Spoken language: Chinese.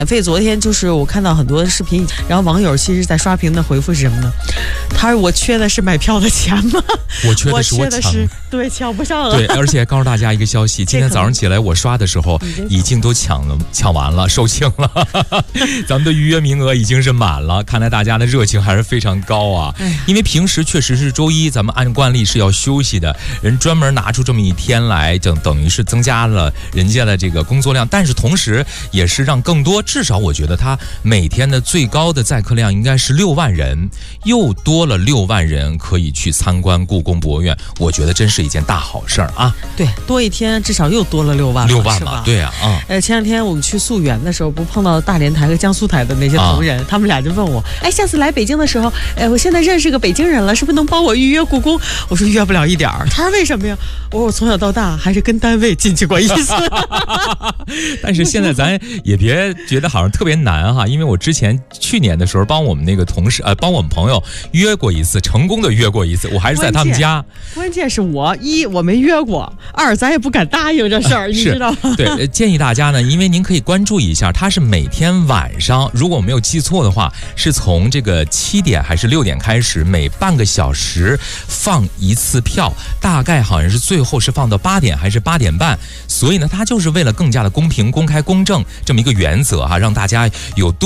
免费。昨天就是我看到很多视频，然后网友其实在刷屏的回复是什么呢？他说我缺的是买票的钱吗？ 我缺的是对，抢不上了。 对，而且告诉大家一个消息，今天早上起来我刷的时候已经都抢完了，售罄了。咱们的预约名额已经是满了，看来大家的热情还是非常高啊。因为平时确实是周一，咱们按惯例是要休息的，人专门拿出这么一天来，等于是增加了人家的这个工作量，但是同时也是让更多，至少我觉得他每天的最高的载客量应该是6万人，又多了6万人可以去参观故宫博物院，我觉得真是一件大好事儿啊。 对，多一天至少又多了6万嘛，对啊。 前两天我们去溯源的时候，不碰到大连台和江苏台的那些同仁，他们俩就问我，下次来北京的时候，我现在认识个北京人了，是不是能帮我预约故宫？我说约不了一点儿。他说为什么呀？我从小到大还是跟单位进去过一次。 但是现在咱也别觉得好像特别难哈，因为我之前去年的时候帮我们那个同事帮我们朋友约过一次，成功的约过一次，我还是在他们家。 关键是我没约过，2咱也不敢答应这事儿，你知道吗？ 对，建议大家呢，因为您可以关注一下，它是每天晚上，如果我没有记错的话，是从这个7点还是6点开始，每半个小时放一次票，大概好像是最后是放到8点还是8点半，所以呢，它就是为了更加的公平、公开、公正这么一个原则哈，让大家有